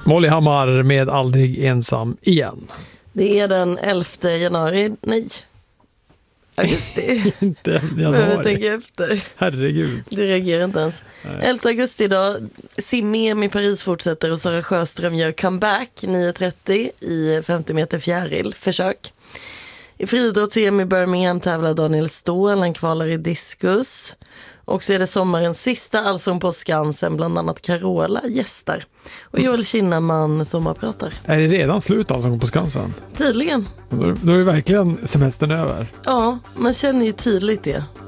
Molly Hammar med Aldrig ensam igen. Det är den 11 januari. Nej. Augusti. Inte Behöver januari. tänka efter. Herregud. Du reagerar inte ens. 11 augusti idag. Sim-EM i Paris fortsätter och Sara Sjöström gör comeback 9.30 i 50 meter fjäril. Försök. I friidrotts-EM i Birmingham tävlar Daniel Ståhl. Han kvalar i diskus. Och så är det sommarens sista Allsång på Skansen. Bland annat Carola gästar. Och Joel Kinnaman sommarpratar. Är det redan slut Allsång på Skansen? Tydligen. Då är det verkligen semestern över. Ja, man känner ju tydligt det.